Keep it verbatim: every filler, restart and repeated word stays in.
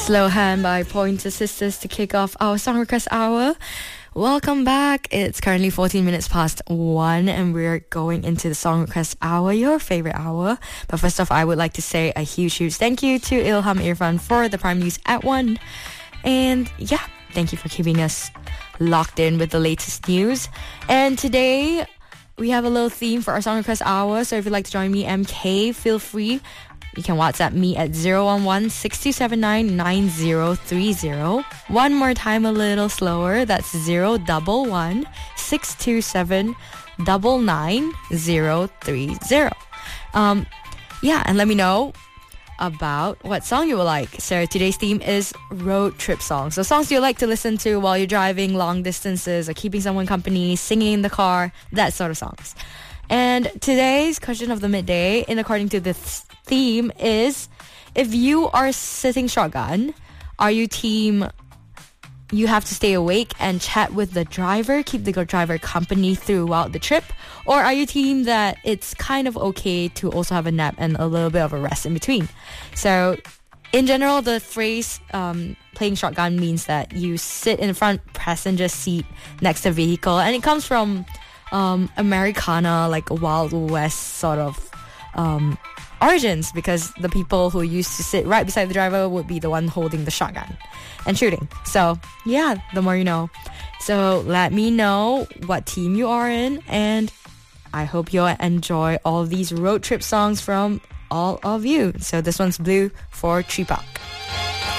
Slow Hand by Pointer Sisters to kick off our Song Request Hour. Welcome back. It's currently fourteen minutes past one and we're going into the Song Request Hour, your favorite hour. But first off, I would like to say a huge, huge thank you to Ilham Irfan for the Prime News at one. And yeah, thank you for keeping us locked in with the latest news. And today, we have a little theme for our Song Request Hour. So if you'd like to join me, M K, feel free. You can WhatsApp me at zero one one, six two seven nine, nine zero three zero. One more time, a little slower. That's zero one one, six two seven nine nine zero three zero. Um, yeah, and let me know about what song you would like. So today's theme is road trip songs. So songs you like to listen to while you're driving long distances or keeping someone company, singing in the car, that sort of songs. And today's question of the midday, in according to this theme, is if you are sitting shotgun, are you team you have to stay awake and chat with the driver, keep the driver company throughout the trip, or are you team that it's kind of okay to also have a nap and a little bit of a rest in between? So in general, the phrase um, playing shotgun means that you sit in the front passenger seat next to the vehicle, and it comes from um, Americana, like a Wild West sort of um, origins, because the people who used to sit right beside the driver would be the one holding the shotgun and shooting. So yeah, the more you know. So let me know what team you are in, and I hope you'll enjoy all of these road trip songs from all of you. So this one's Blue for Tree Park.